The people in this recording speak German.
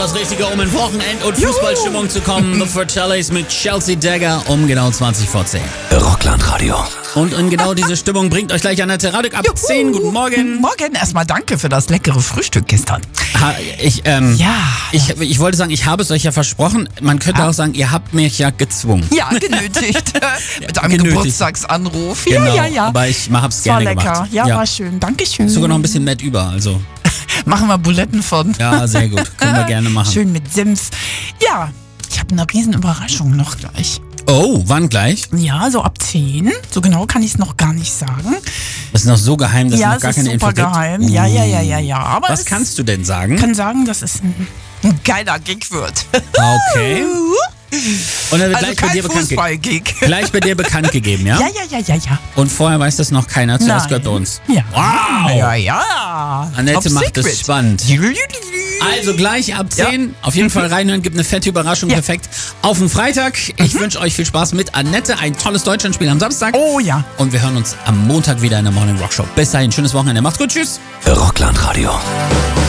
das Richtige, um in Wochenend- und Fußballstimmung zu kommen. The Fratellis mit Chelsea Dagger um genau 20 vor 10. Rockland-Radio. Und in genau diese Stimmung bringt euch gleich Annette Radek ab 10. Guten Morgen. Guten Morgen. Erstmal danke für das leckere Frühstück gestern. Ich wollte sagen, ich habe es euch ja versprochen. Man könnte auch sagen, ihr habt mich ja gezwungen. Ja, genötigt. Mit einem Geburtstagsanruf. Genau, Ja. aber ich hab's Es war gerne lecker. gemacht. Ja, war schön. Dankeschön. Sogar noch ein bisschen Met über, also. Machen wir Buletten von. Ja, sehr gut. Können wir gerne machen. Schön mit Senf. Ja, ich habe eine riesen Überraschung noch gleich. Oh, wann gleich? Ja, so ab 10. So genau kann ich es noch gar nicht sagen. Das ist noch so geheim, dass es noch es gar ist keine Info super gibt. geheim. Ja. Aber Was kannst du denn sagen? Ich kann sagen, dass es ein geiler Gig wird. Okay. Und er wird Also kein Fußball-Gig. gleich bei dir bekannt gegeben, ja? Ja. Und vorher weiß das noch keiner. Zuerst Nein. gehört bei uns. Ja. Wow. Ja. Annette Top macht Secret. es spannend. Also gleich ab 10. Auf jeden Fall reinhören, gibt eine fette Überraschung. Ja. Perfekt. Auf den Freitag. Ich wünsche euch viel Spaß mit Annette. Ein tolles Deutschlandspiel am Samstag. Oh ja. Und wir hören uns am Montag wieder in der Morning Rock Show. Bis dahin, schönes Wochenende. Macht's gut. Tschüss. Rockland-Radio.